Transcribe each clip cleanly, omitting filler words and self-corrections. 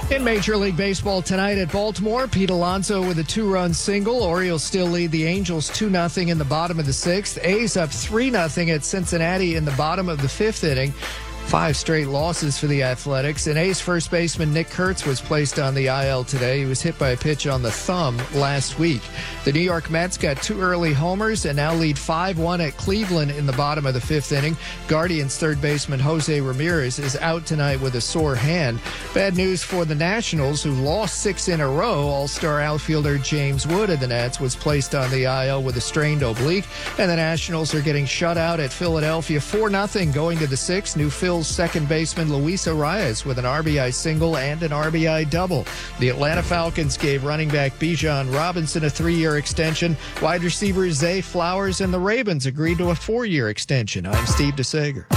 In Major League Baseball tonight at Baltimore, Pete Alonso with a 2-run single. Orioles still lead the Angels 2-0 in the bottom of the 6th. A's up 3-0 at Cincinnati in the bottom of the 5th inning. 5 straight losses for the Athletics. And A's first baseman Nick Kurtz was placed on the IL today. He was hit by a pitch on the thumb last week. The New York Mets got 2 early homers and now lead 5-1 at Cleveland in the bottom of the 5th inning. Guardians third baseman Jose Ramirez is out tonight with a sore hand. Bad news for the Nationals, who lost 6 in a row. All-star outfielder James Wood of the Nats was placed on the IL with a strained oblique. And the Nationals are getting shut out at Philadelphia 4-0 going to the 6th. New Phil's second baseman Luis Arias with an RBI single and an RBI double. The Atlanta Falcons gave running back Bijan Robinson a 3-year extension. Wide receivers Zay Flowers and the Ravens agreed to a 4-year extension. I'm Steve DeSager.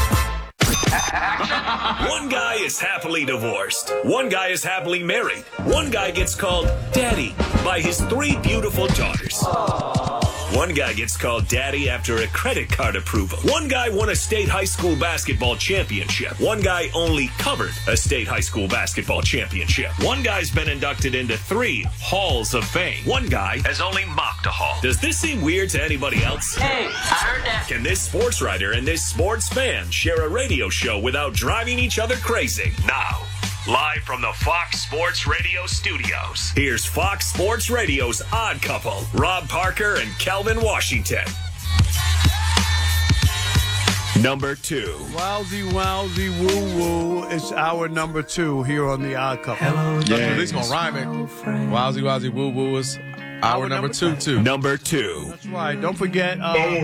One guy is happily divorced. One guy is happily married. One guy gets called Daddy by his 3 beautiful daughters. One guy gets called Daddy after a credit card approval. One guy won a state high school basketball championship. One guy only covered a state high school basketball championship. One guy's been inducted into 3 halls of fame. One guy has only mocked a hall. Does this seem weird to anybody else? Hey, I heard that. Can this sports writer and this sports fan share a radio show without driving each other crazy? Now, live from the Fox Sports Radio studios, here's Fox Sports Radio's Odd Couple, Rob Parker and Kelvin Washington. Number 2. Wowsy, woo-woo. It's our number 2 here on the Odd Couple. Hello, yeah, at least gonna rhyme it. Wowsy, woo-woo is our number 2, too. Number 2. That's right. Don't forget,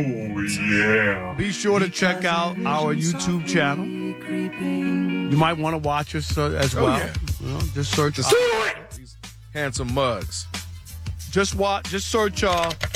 be sure to check out our YouTube channel. You might want to watch us as well. Yeah. You know, just search these handsome mugs. Just search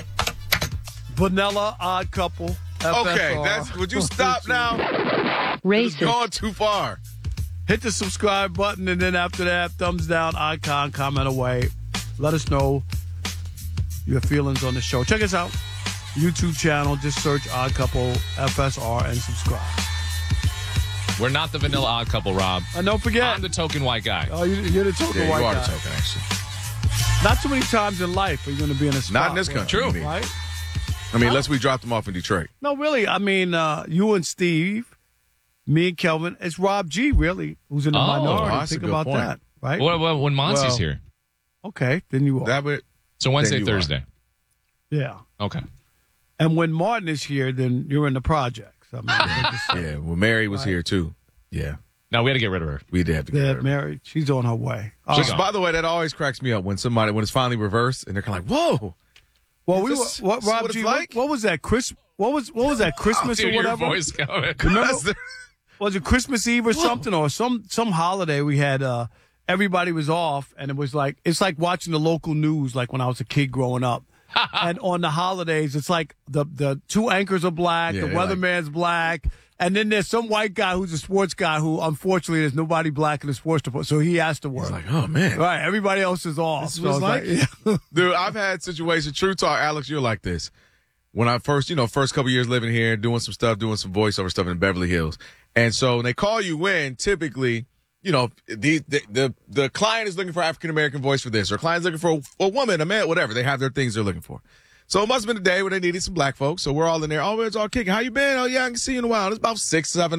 Vanilla Odd Couple. Okay, FSR. would you stop now? It's gone too far. Hit the subscribe button, and then after that, thumbs down, icon, comment away. Let us know your feelings on the show. Check us out. YouTube channel. Just search Odd Couple FSR and subscribe. We're not the Vanilla Odd Couple, Rob. And don't forget, I'm the token white guy. Oh, you're the token white guy. You are the token, actually. Not too many times in life are you going to be in a spot. Not in this country. True. Right? I mean, unless we dropped them off in Detroit. No, really. I mean, you and Steve, me and Kelvin. It's Rob G, really, who's in the minority. That's Think a good about point. that, right? Well, when Monty's here. Okay, then you are. So Wednesday, Thursday. Yeah. Okay. And when Martin is here, then you're in the projects. I mean, yeah, well, Mary was here, too. Yeah. No, we had to get rid of her. We did have to get rid of her. Mary, she's on her way. By the way, that always cracks me up when it's finally reversed and they're kind of like, whoa. Well, Rob G, what was that? What was that Christmas Dude, or whatever? Your voice coming. Remember, was it Christmas Eve or something, or some holiday we had? Everybody was off, and it's like watching the local news, like when I was a kid growing up. And on the holidays, it's like the 2 anchors are black, the weatherman's black, and then there's some white guy who's a sports guy who, unfortunately, there's nobody black in the sports department, so he has to work. He's like, oh, man. Right, everybody else is off. This was Dude, I've had situations, true talk, Alex, you're like this. When I first couple years living here, doing some voiceover stuff in Beverly Hills. And so when they call you in, typically, the client is looking for African-American voice for this, or client's looking for a woman, a man, whatever. They have their things they're looking for. So it must have been a day where they needed some black folks. So we're all in there. Oh, it's all kicking. How you been? Oh, yeah, I can see you in a while. It's about 6, 7